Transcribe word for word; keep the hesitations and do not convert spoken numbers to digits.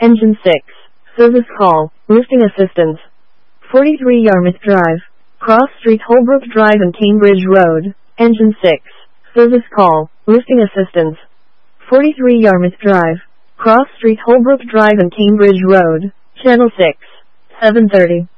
Engine six. Service call. Lifting assistance. forty-three Yarmouth Drive. Cross Street Holbrook Drive and Cambridge Road. Engine six. Service call. Lifting assistance. forty-three Yarmouth Drive. Cross Street Holbrook Drive and Cambridge Road. Channel six. seven thirty.